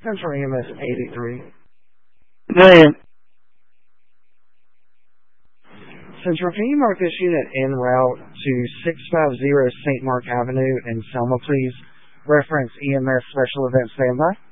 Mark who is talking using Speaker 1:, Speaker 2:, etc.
Speaker 1: Central EMS 83.
Speaker 2: Million.
Speaker 1: Central, can you mark this unit en route to 650 St. Mark Avenue in Selma, please? Reference EMS Special Event Standby.